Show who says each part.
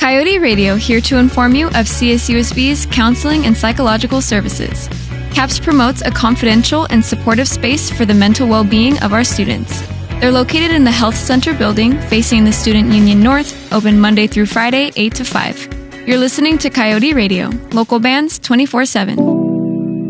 Speaker 1: Coyote Radio, here to inform you of CSUSB's counseling and psychological services. CAPS promotes a confidential and supportive space for the mental well-being of our students. They're located in the Health Center building, facing the Student Union North, open Monday through Friday, 8 to 5. You're listening to Coyote Radio, local bands 24/7.